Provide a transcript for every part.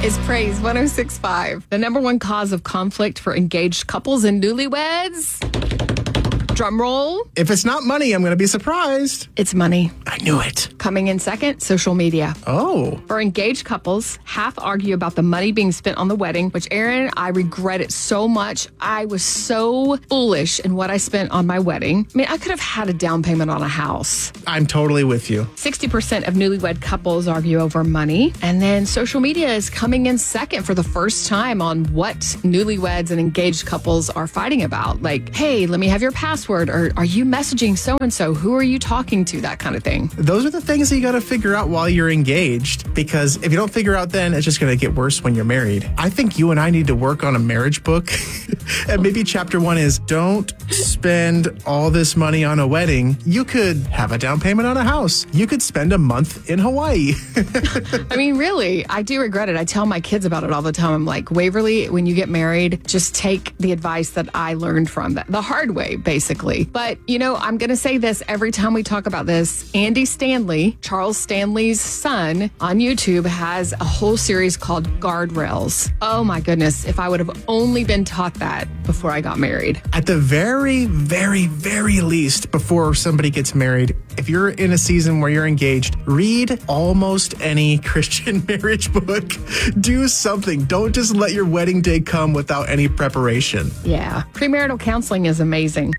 is Praise 106.5. The number one cause of conflict for engaged couples and newlyweds. Drum roll. If it's not money, I'm going to be surprised. It's money. I knew it. Coming in second, social media. Oh. For engaged couples, half argue about the money being spent on the wedding, which, Aaron, I regret it so much. I was so foolish in what I spent on my wedding. I mean, I could have had a down payment on a house. I'm totally with you. 60% of newlywed couples argue over money. And then social media is coming in second for the first time on what newlyweds and engaged couples are fighting about. Like, hey, let me have your password. Or are you messaging so-and-so? Who are you talking to? That kind of thing. Those are the things that you got to figure out while you're engaged, because if you don't figure out then, it's just going to get worse when you're married. I think you and I need to work on a marriage book. And maybe chapter 1 is don't spend all this money on a wedding. You could have a down payment on a house. You could spend a month in Hawaii. I mean, really, I do regret it. I tell my kids about it all the time. I'm like, Waverly, when you get married, just take the advice that I learned from that the hard way, basically. But, you know, I'm going to say this every time we talk about this. Andy Stanley, Charles Stanley's son, on YouTube has a whole series called Guardrails. Oh, my goodness. If I would have only been taught that before I got married. At the very, very, very least, before somebody gets married, if you're in a season where you're engaged, read almost any Christian marriage book. Do something. Don't just let your wedding day come without any preparation. Yeah. Premarital counseling is amazing.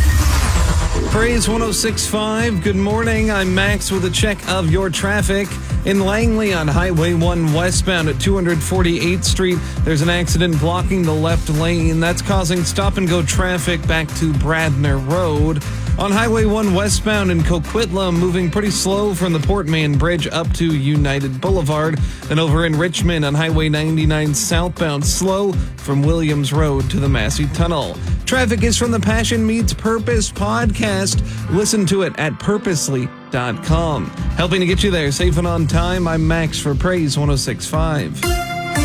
Praise 106.5. Good morning. I'm Max with a check of your traffic. In Langley on Highway 1 westbound at 248th Street, there's an accident blocking the left lane. That's causing stop-and-go traffic back to Bradner Road. On Highway 1 westbound in Coquitlam, moving pretty slow from the Port Mann Bridge up to United Boulevard. And over in Richmond on Highway 99 southbound, slow from Williams Road to the Massey Tunnel. Traffic is from the Passion Meets Purpose podcast. Listen to it at purposely.com. Helping to get you there safe and on time, I'm Max for Praise 106.5.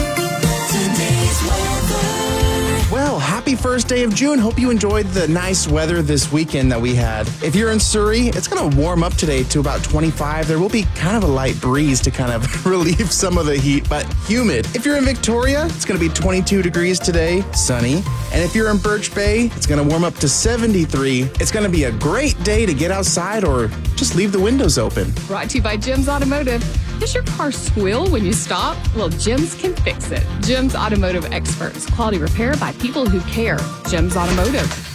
Well, happy first day of June. Hope you enjoyed the nice weather this weekend that we had. If you're in Surrey, it's going to warm up today to about 25. There will be kind of a light breeze to kind of relieve some of the heat, but humid. If you're in Victoria, it's going to be 22 degrees today, sunny. And if you're in Birch Bay, it's going to warm up to 73. It's going to be a great day to get outside or just leave the windows open. Brought to you by Jim's Automotive. Does your car squeal when you stop? Well, Jim's can fix it. Jim's Automotive Experts. Quality repair by people who care. Jim's Automotive.